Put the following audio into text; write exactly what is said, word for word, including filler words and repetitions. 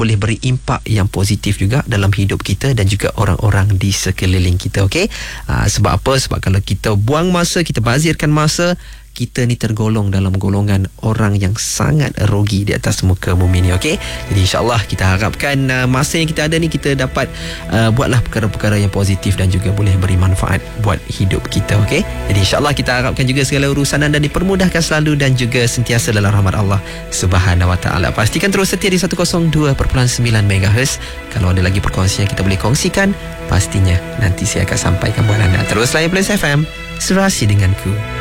boleh beri impak yang positif juga dalam hidup kita dan juga orang-orang di sekeliling kita. Okey, uh, sebab apa? Sebab kalau kita buang masa, kita bazirkan masa, kita ni tergolong dalam golongan orang yang sangat rugi di atas muka bumi ni. Okey, jadi insyaAllah kita harapkan uh, masa yang kita ada ni kita dapat uh, buatlah perkara-perkara yang positif dan juga boleh beri manfaat buat hidup kita. Okey, jadi insyaAllah kita harapkan juga segala urusan anda dipermudahkan selalu dan juga sentiasa dalam rahmat Allah Subhanahu Wa Taala. Pastikan terus setia di seratus dua perpuluhan sembilan megahertz. Kalau ada lagi perkongsian kita boleh kongsikan, pastinya nanti saya akan sampaikan buat anda. Terus layan Plus F M, serasi denganku.